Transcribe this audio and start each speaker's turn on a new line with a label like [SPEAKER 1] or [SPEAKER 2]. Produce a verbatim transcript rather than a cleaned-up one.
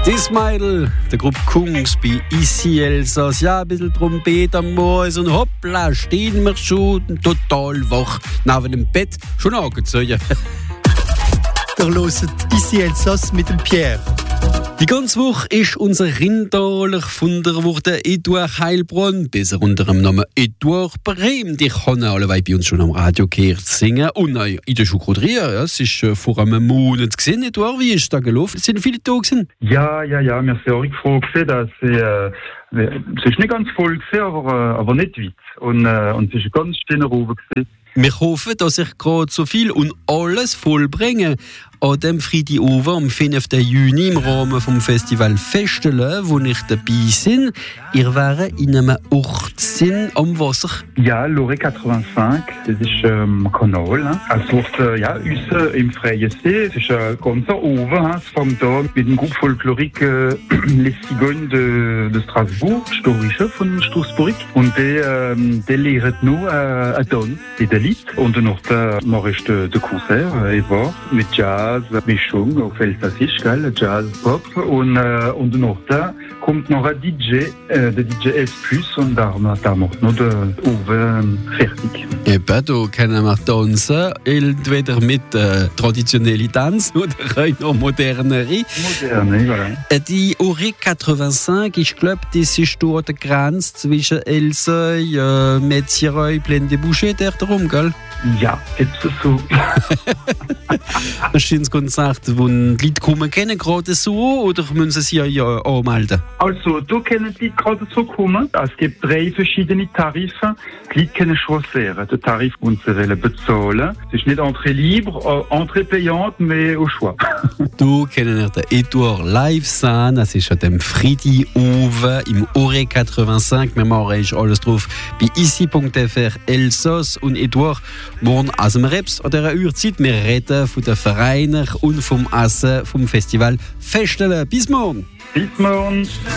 [SPEAKER 1] Ismail, der Gruppe Kungs bei Ici Elsass. Ja, ein bisschen Trompete am Morgen und hoppla, stehen wir schon total wach. Neben dem Bett schon angezogen.
[SPEAKER 2] Ihr hört Ici Elsass mit dem Pierre.
[SPEAKER 1] Die ganze Woche ist unser Rindaler von der Woche Eduard Heilbronn, besser unter dem Namen Eduard Brehm. Die kann alle bei uns schon am Radio gehört singen. Und äh, in der Schokoladerie, ja, es ist äh, vor einem Monat gesehen. Eduard, wie ist das gelaufen? Sind viele da gewesen?
[SPEAKER 3] Ja, ja, ja, wir sind auch froh gewesen, dass sie, äh, es ist nicht ganz voll gewesen, aber, äh, aber nicht weit. Und, äh, und es ist ein ganz schöner Ruhe gewesen.
[SPEAKER 1] Wir hoffen, dass ich gerade so viel und alles vollbringe an dem Freitagabend am fünften Juni im Rahmen vom Festival Festele, wo ich dabei bin. Ihr wäre in einem Ort sind am Wasser.
[SPEAKER 3] Ja, Loré achtzig, das ist ähm, ein Kanal. Hein. Es wird äh, ja, uns im freien See, es ist äh, ganz oben. Hein. Es fängt da mit dem Groupe Folklorique äh, Les Cigognes de, de Strasbourg, historische von Straßburg. Und die, ähm, die lehren nur äh, ein Ton, die Lied. Und danach äh, mache ich den Konzert, äh, Edouard, mit Jazz, Mischung auf Elsassisch, gell, Jazz, Pop. Und, äh, und danach kommt noch ein D J, äh, der D J S plus, und da, da macht noch der Uwe fertig.
[SPEAKER 1] Eben, da können wir tanzen, entweder mit äh, traditionellen Tanz oder noch modernere.
[SPEAKER 3] Moderne, voilà.
[SPEAKER 1] Äh, die Loré achtzig, ich glaube, das ist da an der Grenze zwischen Elsass, äh, Metzgerei, Plaine des Bouchers, der darum, gell?
[SPEAKER 3] Ja, jetzt so.
[SPEAKER 1] Das ist ein Konzert, wo die Leute kommen, kennen gerade so, oder müssen sie sich ja, ja anmelden?
[SPEAKER 3] Also, da können die Leute gerade so kommen. Es gibt drei verschiedene Tarife. Die Leute können choisir. Der Tarif, den sie wollen bezahlen. Es ist nicht Entrée libre, Entrée payante, mais au choix.
[SPEAKER 1] Du kennst den Eduard live sehen. Es ist an dem Freitagabend im Loré achtzig. Wir machen alles drauf bei ici punkt f r Elsass. Und Eduard, morgen essen wir Reps an dieser Uhrzeit. Wir reden von den Vereinen und vom Essen vom Festival Festele. Bis morgen!
[SPEAKER 3] Bis morgen!